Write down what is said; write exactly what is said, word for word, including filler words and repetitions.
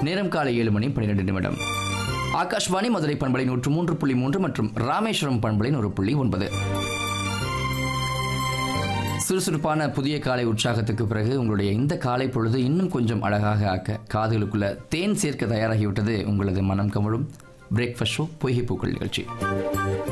நேரம் காலை ஏழு மணி பன்னிரெண்டு நிமிடம். ஆகாஷ்வாணி மதுரை பண்பலை நூற்று மூன்று புள்ளி மூன்று மற்றும் ராமேஸ்வரம் பண்பலை நூறு புள்ளி ஒன்பது. சுறுசுறுப்பான புதிய காலை உற்சாகத்துக்கு பிறகு உங்களுடைய இந்த காலை பொழுது இன்னும் கொஞ்சம் அழகாக ஆக்க காதுகளுக்குள்ள தேன் சேர்க்க தயாராகிவிட்டது உங்களது மனம் கமழும் பிரேக்ஃபாஸ்ட் ஷோ பொய்கை பூக்கள் நிகழ்ச்சி.